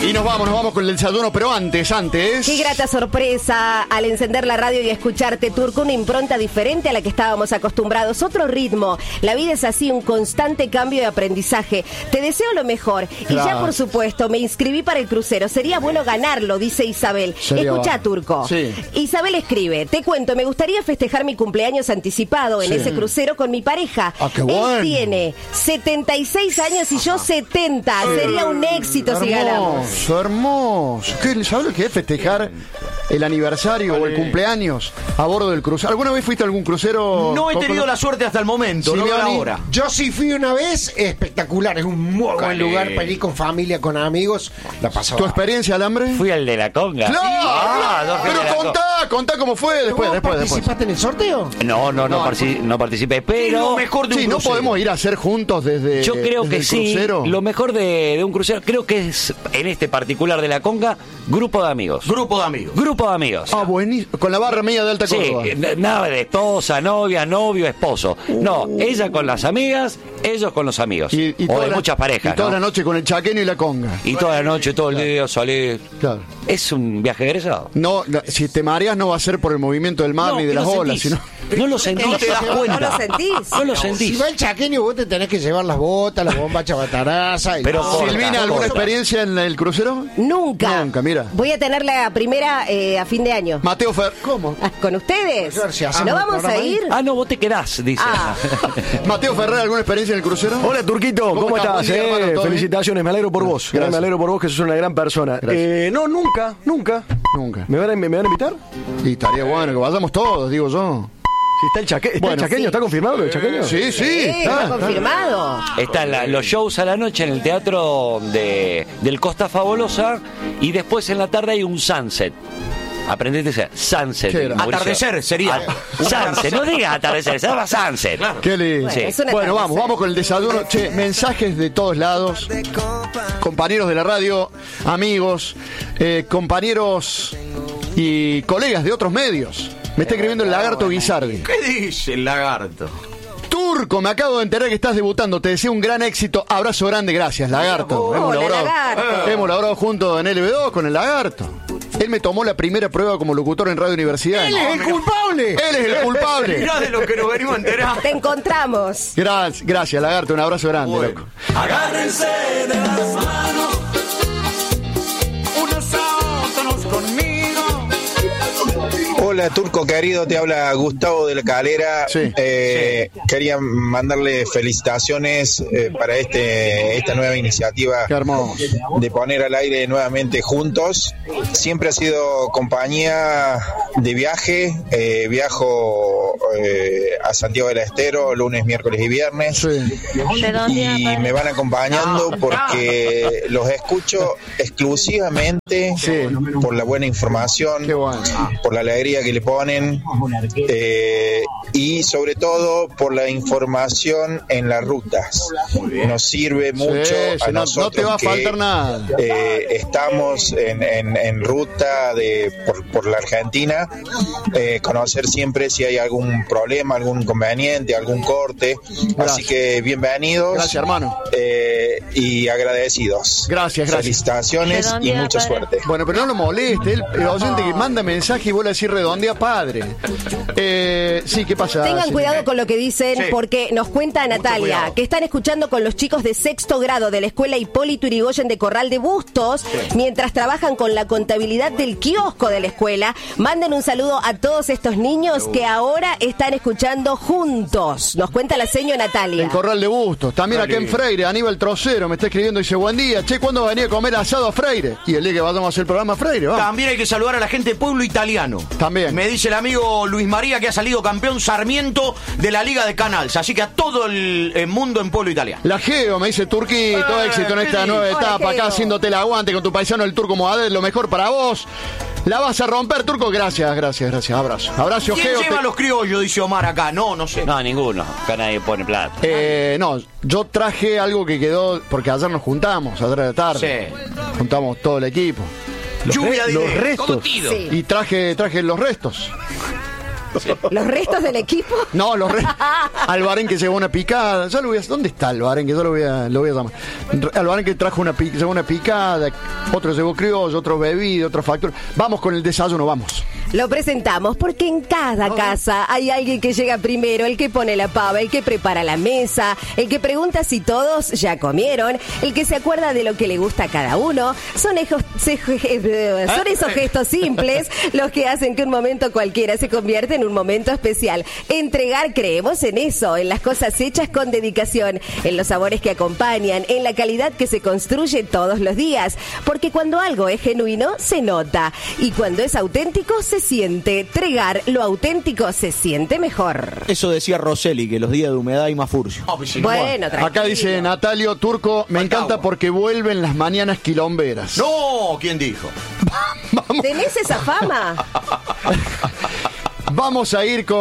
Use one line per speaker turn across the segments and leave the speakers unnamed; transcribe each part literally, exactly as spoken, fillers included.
Y nos vamos, nos vamos con el desayuno, pero antes, antes...
Qué grata sorpresa al encender la radio y escucharte, Turco, una impronta diferente a la que estábamos acostumbrados, otro ritmo. La vida es así, un constante cambio de aprendizaje. Te deseo lo mejor. Claro. Y ya, por supuesto, me inscribí para el crucero. Sería bueno ganarlo, dice Isabel.
Sería
Escucha,
bueno.
Turco.
Sí.
Isabel escribe, te cuento, me gustaría festejar mi cumpleaños anticipado en
Sí.
ese crucero con mi pareja.
Ah, qué bueno.
Él tiene setenta y seis años y yo setenta. Sería un éxito si ganamos.
Hermoso, hermoso. ¿Qué, ¿Sabes lo que es festejar el aniversario o el cumpleaños a bordo del crucero? ¿Alguna vez fuiste a algún crucero?
No he tenido la suerte hasta el momento,
Sí,
no veo la
Leoni.
hora.
Yo sí fui una vez, espectacular, es un muy buen lugar para ir con familia, con amigos. La pasaba.
¿Tu experiencia, Alambre?
Fui al de la conga.
¡Claro!
Ah, no, fui al de la
Pero
conga.
contá, contá cómo fue después,
¿Vos
después, después.
participaste en el sorteo?
No, no, no,
No,
partici- no participé,
Es
pero
lo mejor de un
Sí, no
crucero.
podemos ir a hacer juntos desde
yo creo
desde
que
el
sí.
crucero.
Lo mejor de, de un crucero, creo que es, en este particular de la conga, grupo de amigos.
Grupo de amigos.
Grupo de amigos.
Ah, buenísimo. Con la barra mía de Alta
Sí,
Córdoba.
n- nada de esposa, novia, novio, esposo. No, ella con las amigas, ellos con los amigos.
Y, y
o
toda
de
la-
muchas parejas,
Y toda
¿no?
la noche con el chaqueño y la conga.
Y toda la noche, todo el día salir.
Claro.
Es un viaje egresado.
No, no, si te mareas no va a ser por el movimiento del mar
No,
ni de
que
las
lo
olas,
sentís.
sino...
No lo sentís.
No te das
No
cuenta.
lo sentís.
No lo
Si
sentís.
va el chaqueño, vos te tenés que llevar las botas, la bomba chabataraza. Y
Pero
no,
corta,
Silvina, ¿alguna
corta.
experiencia en el crucero?
Nunca.
Nunca, mira.
Voy a tener la primera eh, a fin de año.
Mateo Fer... ¿Cómo?
Ah, ¿Con ustedes?
A ver si hacemos
¿No
el
vamos a
programa ahí.
ir?
Ah, no, vos te quedás, dice.
Ah.
Mateo Ferrer, ¿alguna experiencia en el crucero?
Hola Turquito, ¿cómo,
¿Cómo estás?
estás?
Buen día,
eh?
hermano, ¿todo bien?
Felicitaciones, me alegro por vos.
Gracias.
Me alegro por vos que sos una gran persona.
Gracias.
Eh, no, nunca, nunca.
Nunca.
¿Me van, a, me, me van a invitar?
Y estaría bueno que vayamos todos, digo yo.
Si está el, chaque, ¿está
Bueno,
el chaqueño,
sí.
¿está confirmado lo del chaqueño?
Sí, sí.
Sí, está confirmado.
Están la- los shows a la noche en el teatro de, del Costa Fabulosa y después en la tarde hay un sunset. Aprendete a decir sunset.
¿Qué era?
Mauricio.
Atardecer sería.
Ah, sunset, no digas atardecer, se llama sunset.
Qué lindo.
Bueno, es una
Bueno, vamos,
atardecer.
vamos con el desayuno. Che, mensajes de todos lados. Compañeros de la radio, amigos, eh, compañeros y colegas de otros medios. Me está escribiendo el Lagarto Guisardi.
¿Qué dice el lagarto?
Turco, me acabo de enterar que estás debutando. Te deseo un gran éxito. Abrazo grande, gracias, Lagarto.
Hola,
hemos, laburado,
Lagarto.
hemos laburado juntos en L B dos con el Lagarto. Él me tomó la primera prueba como locutor en Radio Universidad.
¡Él es el culpable!
Él es el culpable.
Mirá de lo que nos venimos a enterar.
Te encontramos.
Gracias, gracias, Lagarto. Un abrazo grande,
Bueno.
loco.
Agárrense de las manos, unos a otros conmigo.
Hola Turco querido, te habla Gustavo de la Calera.
Sí.
Eh, Quería mandarle felicitaciones eh, para este esta nueva iniciativa
Qué hermoso.
de poner al aire nuevamente juntos. Siempre ha sido compañía de viaje. Eh, viajo eh, a Santiago del Estero lunes, miércoles y viernes.
Sí.
Y me van acompañando porque los escucho exclusivamente
Sí.
por la buena información,
Qué bueno.
por la alegría que le ponen eh, y sobre todo por la información en las rutas. Nos sirve mucho
Sí,
a
sí, no,
nosotros
no te va a
que,
faltar nada.
eh, estamos en, en, en ruta de por, por la Argentina, eh, conocer siempre si hay algún problema, algún inconveniente, algún corte.
Gracias.
Así que bienvenidos.
Gracias, hermano.
eh, y agradecidos.
Gracias, gracias.
Felicitaciones y mucha suerte.
Bueno, pero no lo moleste. El, el oyente que manda mensaje y vuelve a decir redondea padre. Eh, sí, ¿qué pasa?
Tengan
Sí.
cuidado con lo que dicen
Sí.
porque nos cuenta Natalia
cuidado.
que están escuchando con los chicos de sexto grado de la escuela Hipólito Yrigoyen de Corral de Bustos mientras trabajan con la contabilidad del kiosco de la escuela. Manden un saludo a todos estos niños que ahora están escuchando juntos. Nos cuenta la señora Natalia.
En Corral de Bustos. También acá en Freire, Aníbal Trocero me está escribiendo y dice, buen día, che, ¿cuándo va a venir a comer asado a Freire? Y el día que vayamos a hacer el programa a Freire, vamos.
También hay que saludar a la gente de Pueblo Italiano.
También.
Me dice el amigo Luis María que ha salido campeón Sarmiento de la Liga de Canals. Así que a todo el, el mundo en Pueblo Italiano.
La Geo, me dice Turquito,
Eh,
éxito en
qué
esta
lindo.
nueva
Hola,
etapa, acá
Geo.
haciéndote el aguante con tu paisano el Turco Mohamed, lo mejor para vos. La vas a romper, Turco, gracias, gracias, gracias, abrazo. Abrazo,
¿Quién
Geo.
lleva
te-
a los criollos? Dice Omar acá. No, no sé.
No, ninguno. Acá nadie pone plata.
Eh, no, yo traje algo que quedó, porque ayer nos juntamos, ayer de la tarde.
Sí.
Juntamos todo el equipo.
Lluvia de
los
ideas.
restos.
Sí.
Y traje, traje los restos.
¿Los restos del equipo?
No, los restos. Albarén que llevó una picada. Ya lo voy a... ¿Dónde está Albarén? Que yo lo voy a, lo voy a llamar. Albarén que trajo una, pic... llevó una picada, otro llevó criollo, otro bebido, otro factor. Vamos con el desayuno, vamos.
Lo presentamos porque en cada casa hay alguien que llega primero, el que pone la pava, el que prepara la mesa, el que pregunta si todos ya comieron, el que se acuerda de lo que le gusta a cada uno. Son esos, son esos gestos simples los que hacen que un momento cualquiera se convierta en un momento especial. Entregar, creemos en eso, en las cosas hechas con dedicación, en los sabores que acompañan, en la calidad que se construye todos los días. Porque cuando algo es genuino, se nota. Y cuando es auténtico, se siente. Tregar lo auténtico se siente mejor.
Eso decía Rosselli, que los días de humedad hay más furcio.
Oh, pues sí,
Bueno,
Acá
tranquilo.
dice Natalio Turco, me
Falta
encanta
agua.
porque vuelven las mañanas quilomberas.
No, ¿quién dijo?
Vamos,
¿Tenés esa fama?
vamos a ir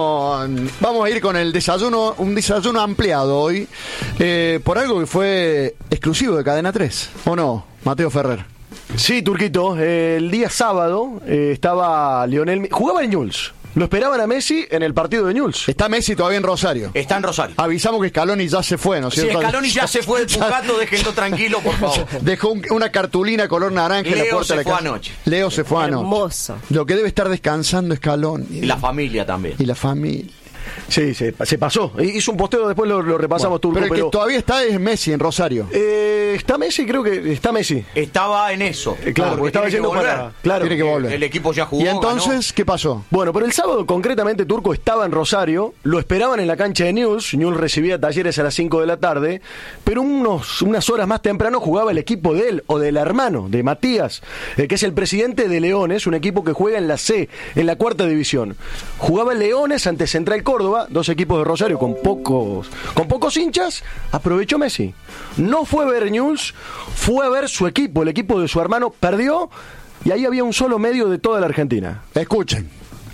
con vamos a ir con el desayuno, un desayuno ampliado hoy, eh, por algo que fue exclusivo de Cadena tres, ¿o no, Mateo Ferrer?
Sí, Turquito, eh, el día sábado eh, estaba Lionel... Jugaba en Newell's. Lo esperaban a Messi en el partido de Newell's.
Está Messi todavía en Rosario.
Está en Rosario.
Avisamos que Scaloni ya se fue, ¿no es
Si
cierto?
Scaloni ya se fue de Pucato, déjenlo tranquilo, por favor.
Dejó un- una cartulina color naranja en la
Leo
puerta de
se
la
fue
casa.
anoche.
Leo se fue anoche.
Hermoso.
Lo que debe estar descansando Scaloni.
Y la familia también.
Y la familia.
Sí, se, se pasó. Hizo un posteo, después lo, lo repasamos, Turco.
Pero el
Pero,
que todavía está es Messi en Rosario.
eh, está Messi, creo que está Messi.
Estaba en eso.
Eh, claro, porque estaba
tiene que
yendo para...
volver.
Claro.
Tiene que volver.
El equipo ya jugó.
¿Y entonces
ganó.
qué pasó?
Bueno, pero el sábado concretamente Turco estaba en Rosario, lo esperaban en la cancha de Newell's, Newell's recibía Talleres a las cinco de la tarde, pero unos, unas horas más temprano jugaba el equipo de él, o del hermano, de Matías, eh, que es el presidente de Leones, un equipo que juega en la C, en la cuarta división. Jugaba el Leones ante Central Córdoba, dos equipos de Rosario con pocos, con pocos hinchas, aprovechó Messi. No fue a ver Newell's, fue a ver su equipo, el equipo de su hermano, perdió, y ahí había un solo medio de toda la Argentina.
Escuchen.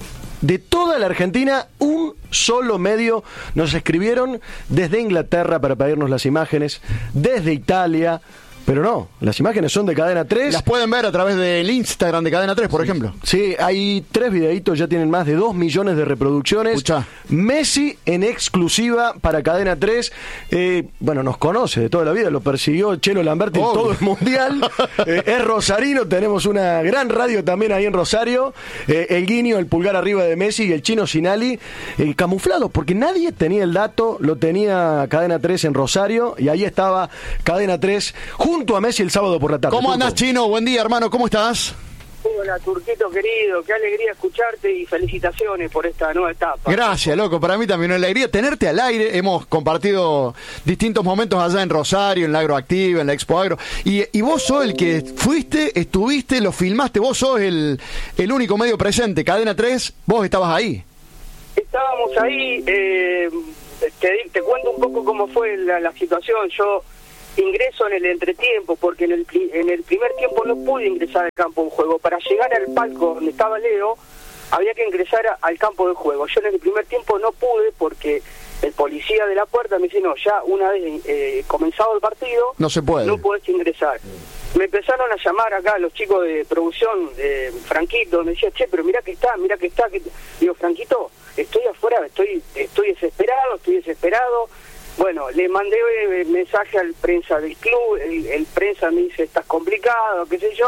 De toda la Argentina, un solo medio nos escribieron desde Inglaterra para pedirnos las imágenes, desde Italia, pero no, las imágenes son de Cadena tres.
Las pueden ver a través del Instagram de Cadena tres, por ejemplo.
Sí, hay tres videitos, ya tienen más de dos millones de reproducciones.
Escuchá.
Messi en exclusiva para Cadena tres. Eh, bueno, nos conoce de toda la vida, lo persiguió Chelo Lamberti en
Obvio.
todo el mundial. Eh, es rosarino, tenemos una gran radio también ahí en Rosario. Eh, el guiño, el pulgar arriba de Messi y el chino Sinali, eh, camuflados, porque nadie tenía el dato, lo tenía Cadena tres en Rosario, y ahí estaba Cadena tres junto a Messi el sábado por la tarde.
¿Cómo
Turco.
andás, Chino? Buen día, hermano. ¿Cómo estás?
Hola, Turquito querido, qué alegría escucharte y felicitaciones por esta nueva etapa.
Gracias, loco. Para mí también una alegría tenerte al aire. Hemos compartido distintos momentos allá en Rosario, en la Agroactiva, en la Expo Agro. Y, y vos sos el que fuiste, estuviste, lo filmaste. Vos sos el, el único medio presente. Cadena tres, vos estabas ahí.
Estábamos ahí, eh, te, te cuento un poco cómo fue la, la situación. Yo ingreso en el entretiempo porque en el, pri- en el primer tiempo no pude ingresar al campo de juego. Para llegar al palco donde estaba Leo, había que ingresar a- al campo de juego. Yo en el primer tiempo no pude porque el policía de la puerta me dice, no, ya una vez eh, comenzado el partido,
No se puede.
no puedes ingresar. Me empezaron a llamar acá los chicos de producción, de Franquito, me decía, che, pero mira que está, mira que está. Que... Digo, Franquito, estoy afuera, estoy, estoy desesperado, estoy desesperado. Bueno, le mandé eh, mensaje al prensa del club, el, el prensa me dice, estás complicado, qué sé yo.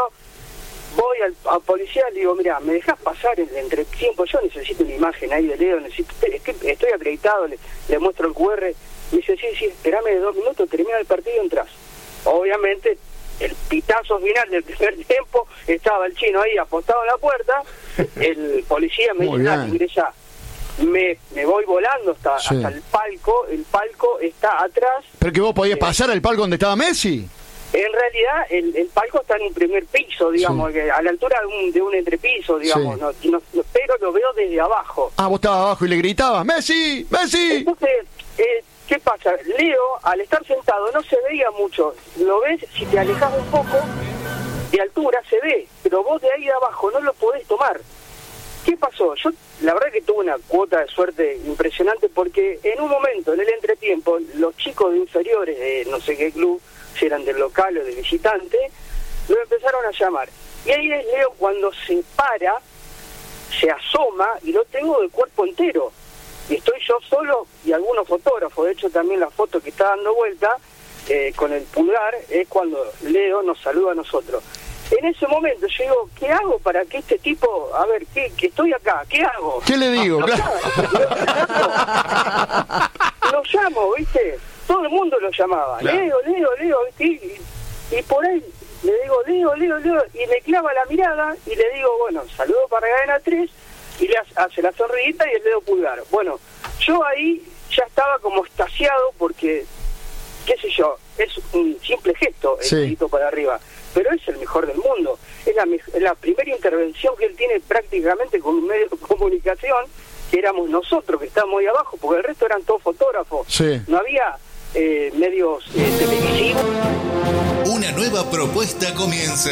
Voy al, al policía, le digo, mira, ¿me dejas pasar el entretiempo? Yo necesito una imagen ahí de Leo, necesito, estoy, estoy acreditado, le, le muestro el cu erre. Me dice, sí, sí, esperame dos minutos, termina el partido y entras. Obviamente, el pitazo final del primer tiempo, estaba el chino ahí apostado en la puerta, el policía me
Muy
dice, dale,
bien.
ingresa. Me, me voy volando hasta,
Sí.
hasta el palco, el palco está atrás.
Pero que vos podías pasar al palco donde estaba Messi.
En realidad, el, el palco está en un primer piso, digamos,
Sí.
que a la altura de un, de un entrepiso, digamos,
Sí.
no, no- no- pero lo veo desde abajo.
Ah, vos estabas abajo y le gritabas, ¡Messi! ¡Messi!
Entonces, eh, ¿qué pasa? Leo, al estar sentado, no se veía mucho. Lo ves, si te alejas un poco de altura, se ve, pero vos de ahí de abajo no lo podés tomar. ¿Qué pasó? Yo, la verdad que tuve una cuota de suerte impresionante porque en un momento, en el entretiempo, los chicos de inferiores de no sé qué club, si eran del local o del visitante, lo empezaron a llamar. Y ahí es Leo cuando se para, se asoma y lo tengo de cuerpo entero. Y estoy yo solo y algunos fotógrafos. De hecho, también la foto que está dando vuelta eh, con el pulgar es cuando Leo nos saluda a nosotros. En ese momento yo digo, ¿qué hago para que este tipo, a ver, que, que estoy acá, ¿qué hago?
¿Qué le digo?
Lo,
Claro.
lo llamo, ¿viste? Todo el mundo lo llamaba.
Claro.
Leo, Leo, Leo, ¿viste? Y, y por ahí le digo, Leo, Leo, Leo, y me clava la mirada y le digo, bueno, saludo para Cadena tres, y le hace la sonrita y el dedo pulgar. Bueno, yo ahí ya estaba como extasiado porque, qué sé yo, es un simple gesto, el
Sí.
dedito para arriba, pero es el mejor del mundo. Es la, me- es la primera intervención que él tiene prácticamente con un medio de comunicación, que éramos nosotros que estábamos ahí abajo, porque el resto eran todos fotógrafos.
Sí.
No había eh, medios eh, televisivos.
Una nueva propuesta comienza.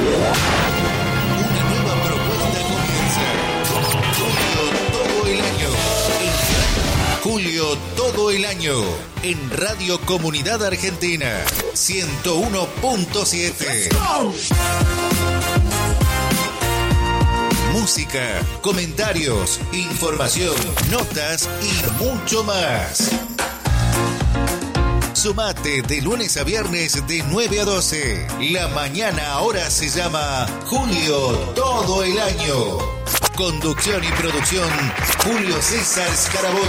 Una nueva propuesta comienza. Julio todo el año. En Julio todo el año. En Radio Comunidad Argentina. ciento uno punto siete. Música, comentarios, información, notas y mucho más. Sumate de lunes a viernes de nueve a doce. La mañana ahora se llama Julio todo el año. Conducción y producción, Julio César Scarabot.